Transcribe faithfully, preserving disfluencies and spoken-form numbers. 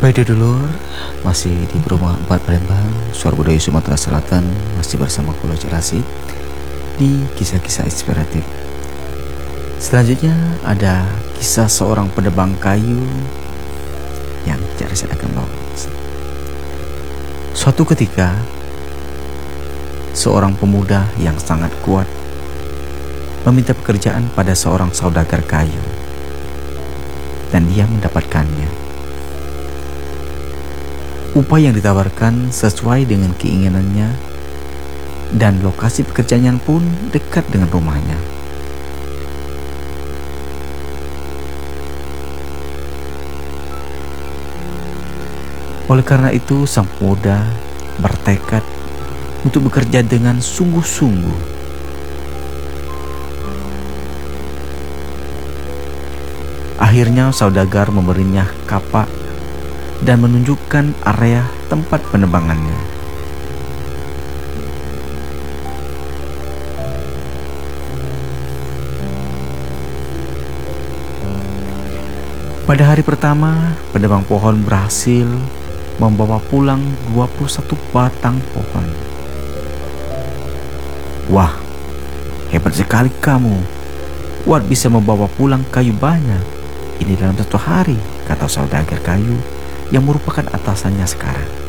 Baik dulur, masih di Perumahan empat Palembang, Suara Budaya Sumatera Selatan, masih bersama Kulo Rasid di kisah-kisah inspiratif. Selanjutnya ada kisah seorang penebang kayu yang tidak Rasid akan bawa. Suatu ketika, seorang pemuda yang sangat kuat meminta pekerjaan pada seorang saudagar kayu, dan dia mendapatkannya. Upah yang ditawarkan sesuai dengan keinginannya, dan lokasi pekerjaannya pun dekat dengan rumahnya. Oleh karena itu, sang pemuda bertekad untuk bekerja dengan sungguh-sungguh. Akhirnya saudagar memberinya kapak dan menunjukkan area tempat penebangannya. Pada hari pertama, penebang pohon berhasil membawa pulang dua puluh satu batang pohon. Wah, hebat sekali kamu. Kuat bisa membawa pulang kayu banyak. Ini dalam satu hari, kata saudagar kayu yang merupakan atasannya sekarang.